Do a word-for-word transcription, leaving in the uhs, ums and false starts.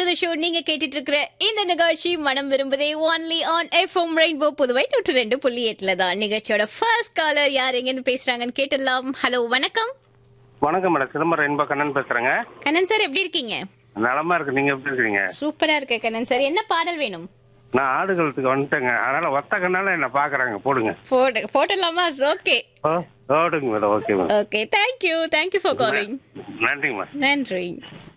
The show. நீங்க கேட்டுட்டு இருக்கிற இந்த நிகழ்ச்சி மனம் விரும்புதே only on FM rainbow Puduvai நூற்று ரெண்டு புள்ளி எட்டுல தான். நிகழ்ச்சியோட ஃபர்ஸ்ட் காலர் யார் எங்கன்னு பேசுறாங்கன்னு கேட்டுடலாம். ஹலோ, வணக்கம். வணக்கம் மேடம், சிதம்பரம் ரெயின்போ கண்ணன் பேசுறேங்க. கண்ணன் சார், எப்படி இருக்கீங்க? நலமா இருக்கு, நீங்க எப்படி இருக்கீங்க? சூப்பரா இருக்க கண்ணன் சார். என்ன பாடல் வேணும்? நான் ஆடுகளத்துக்கு வந்துட்டேங்க, அதனால ஒத்த கண்ணால என்ன பாக்குறாங்க, போடுங்க. போடு போட்டலாமா? ஓகே ஓ போடுங்க madam. Okay madam. Okay, thank you thank you for calling. நன்றிங்க மேடம். நன்றி.